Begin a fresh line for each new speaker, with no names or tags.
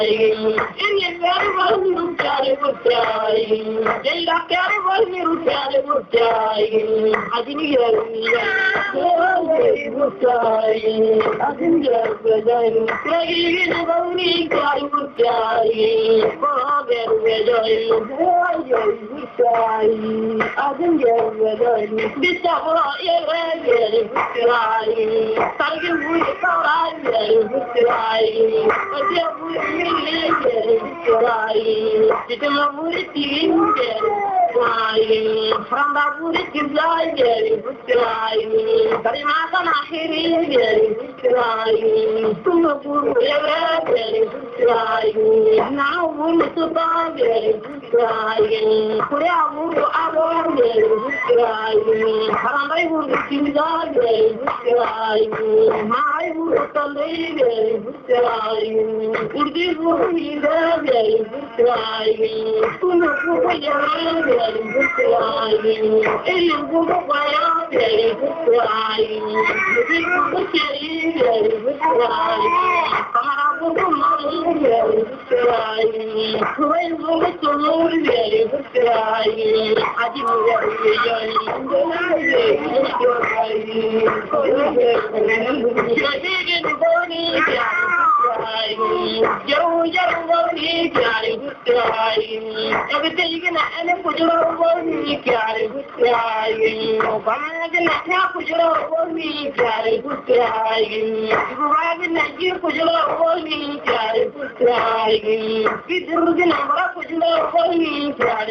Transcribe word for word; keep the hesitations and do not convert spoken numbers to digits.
Ini very well you carry good time. They don't carry well you carry good time. I didn't hear me. Good time. I didn't hear me. Crazy is only carry good time. Forget where I good time. I didn't hear me. This is what you're very good time. Thank you for the car. Very good time. I did from the wood to fly, very good trying. But I'm not an ahiri, very good trying. To the wood, very good trying. Now, wood to buy, very good trying. Put out wood to our very good trying. From the wood to fly, very good trying. My wood to lay, very good trying. Urdu woman, very good trying. Tuna woman, very good trying. Ellen woman, very good trying. Big woman, very good trying. Kamara woman, very good trying. Kuwait woman, very good trying. Adi woman, very good trying. Yo, yo, everything you can put your body, carry good crying. Obama can help put your body, carry good crying. Driving at you put your body, carry good crying. People can put your body, carry